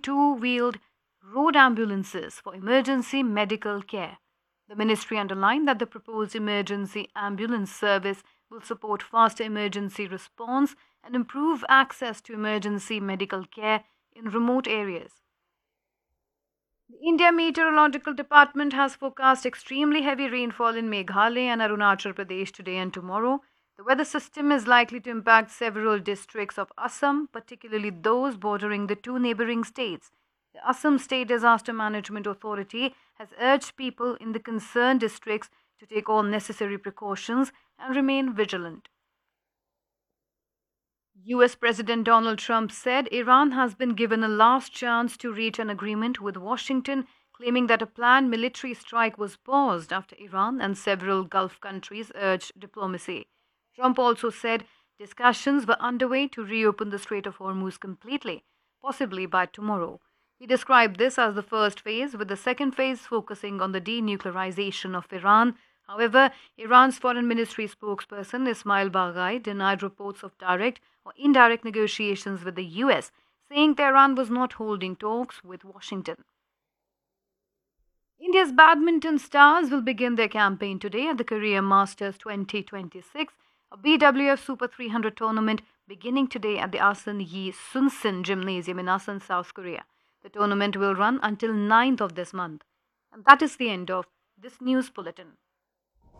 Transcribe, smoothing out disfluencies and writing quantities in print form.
two-wheeled road ambulances for emergency medical care. The ministry underlined that the proposed emergency ambulance service will support faster emergency response and improve access to emergency medical care in remote areas. The India Meteorological Department has forecast extremely heavy rainfall in Meghalaya and Arunachal Pradesh today and tomorrow. The weather system is likely to impact several districts of Assam, particularly those bordering the two neighboring states. The Assam State Disaster Management Authority has urged people in the concerned districts to take all necessary precautions and remain vigilant. US President Donald Trump said Iran has been given a last chance to reach an agreement with Washington, claiming that a planned military strike was paused after Iran and several Gulf countries urged diplomacy. Trump also said discussions were underway to reopen the Strait of Hormuz completely, possibly by tomorrow. He described this as the first phase, with the second phase focusing on the denuclearization of Iran. However, Iran's foreign ministry spokesperson Ismail Baghai denied reports of direct or indirect negotiations with the US, saying Tehran was not holding talks with Washington. India's badminton stars will begin their campaign today at the Korea Masters 2026, a BWF Super 300 tournament beginning today at the Asan Yi Sunsin Gymnasium in Asan, South Korea. The tournament will run until 9th of this month. And that is the end of this news bulletin.